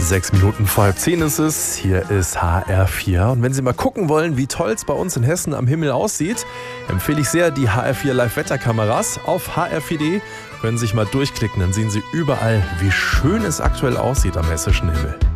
6 Minuten vor halb 10 ist es. Hier ist HR4. Und wenn Sie mal gucken wollen, wie toll es bei uns in Hessen am Himmel aussieht, empfehle ich sehr die HR4 Live-Wetterkameras. Auf hr4.de können Sie sich mal durchklicken. Dann sehen Sie überall, wie schön es aktuell aussieht am hessischen Himmel.